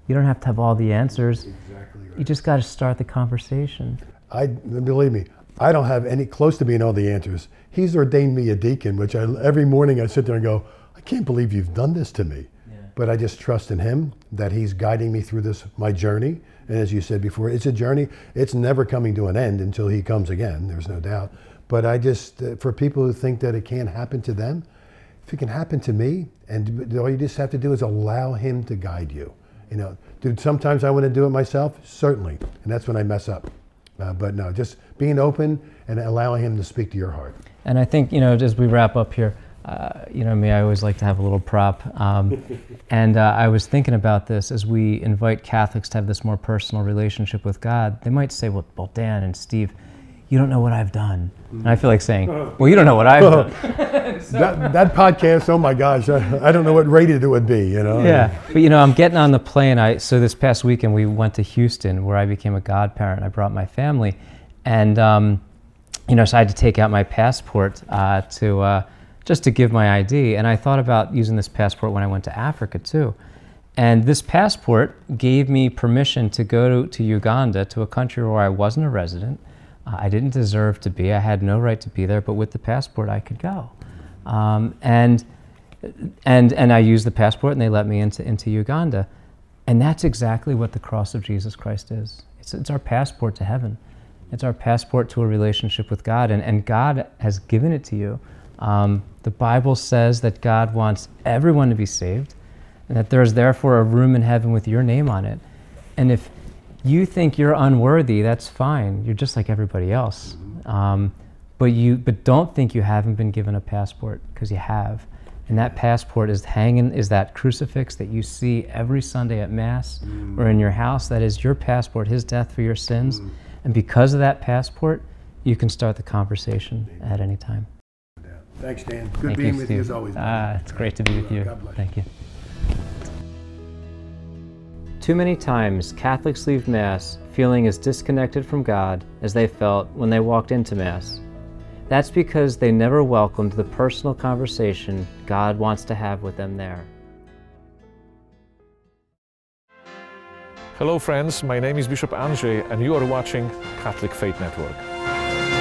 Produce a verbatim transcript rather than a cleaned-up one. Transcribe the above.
You don't have to have all the answers. Exactly right. You just got to start the conversation. I, believe me, I don't have any close to being all the answers. He's ordained me a deacon, which I, every morning I sit there and go, I can't believe you've done this to me. Yeah. But I just trust in him that he's guiding me through this, my journey. And as you said before, it's a journey. It's never coming to an end until he comes again, there's no doubt. But I just, uh, for people who think that it can't happen to them, if it can happen to me, and all you just have to do is allow him to guide you. You know, dude, sometimes I want to do it myself, certainly, and that's when I mess up. Uh, but no, just being open and allowing him to speak to your heart. And I think, you know, as we wrap up here, uh, you know me, I always like to have a little prop. Um, and uh, I was thinking about this as we invite Catholics to have this more personal relationship with God. They might say, well, well Dan and Steve, you don't know what I've done. And I feel like saying, well, you don't know what I've done. so, that, that podcast, oh my gosh, I, I don't know what rated it would be, you know? Yeah, but you know, I'm getting on the plane. I So this past weekend we went to Houston where I became a godparent. I brought my family. And, um, you know, so I had to take out my passport uh, to uh, just to give my I D. And I thought about using this passport when I went to Africa too. And this passport gave me permission to go to, to Uganda, to a country where I wasn't a resident. Uh, I didn't deserve to be. I had no right to be there, but with the passport I could go. Um, and, and, and I used the passport and they let me into, into Uganda. And that's exactly what the cross of Jesus Christ is. It's, it's our passport to heaven. It's our passport to a relationship with God, and, and God has given it to you. Um, the Bible says that God wants everyone to be saved, and that there is therefore a room in heaven with your name on it. And if you think you're unworthy, that's fine. You're just like everybody else. Um, but you, but don't think you haven't been given a passport, because you have. And that passport is hanging, is that crucifix that you see every Sunday at Mass mm. or in your house. That is your passport, his death for your sins. Mm. And because of that passport, you can start the conversation at any time. Thanks, Dan. Good Thank being you, with Steve. you as always. Ah, it's great to be with you. God bless. Thank you. Too many times, Catholics leave Mass feeling as disconnected from God as they felt when they walked into Mass. That's because they never welcomed the personal conversation God wants to have with them there. Hello friends, my name is Bishop Andrzej and you are watching Catholic Faith Network.